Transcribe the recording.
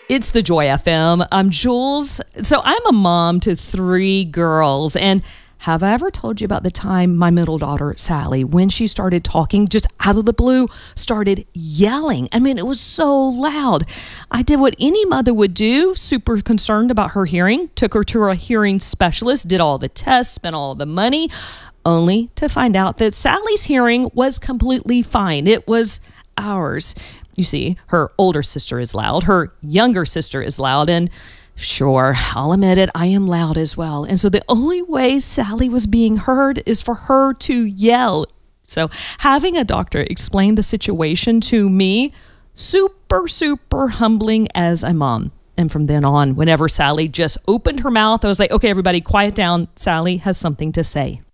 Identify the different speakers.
Speaker 1: It's the Joy FM. I'm Jules. So I'm a mom to 3 girls. And have I ever told you about the time my middle daughter, Sally, when she started talking just out of the blue, started yelling? I mean, it was so loud. I did what any mother would do, super concerned about her hearing, took her to a hearing specialist, did all the tests, spent all the money, only to find out that Sally's hearing was completely fine. It was ours. You see, her older sister is loud, her younger sister is loud, and sure, I'll admit it, I am loud as well. And so the only way Sally was being heard is for her to yell. So having a doctor explain the situation to me, super humbling as a mom. And from then on, whenever Sally just opened her mouth, I was like, okay, everybody, quiet down. Sally has something to say.